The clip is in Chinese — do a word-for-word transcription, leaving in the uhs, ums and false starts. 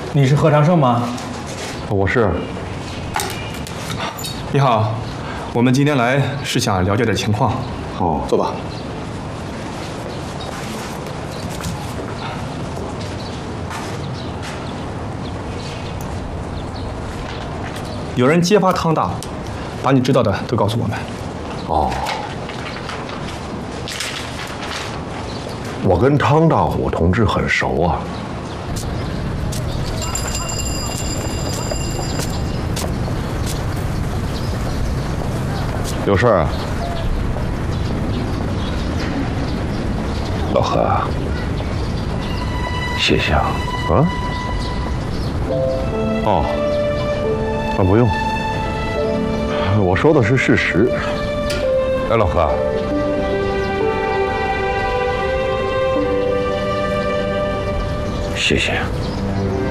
你是何长胜吗？ 我是。 你好，我们今天来是想了解点情况。 哦， 坐吧。有人揭发汤大，把你知道的都告诉我们。 哦。 我跟汤大虎同志很熟啊。有事儿啊？老何，谢谢啊。啊？哦。啊，不用。我说的是事实。哎，老何。 谢谢。